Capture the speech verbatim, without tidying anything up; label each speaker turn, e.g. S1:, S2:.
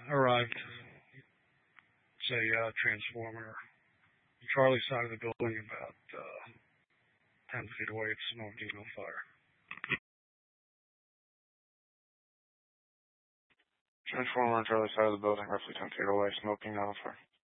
S1: arrived. It's a uh, transformer. Charlie side of the building, about uh, ten feet away. It's smoking on fire.
S2: Transformer on Charlie side of the building, roughly ten feet away, smoking on fire.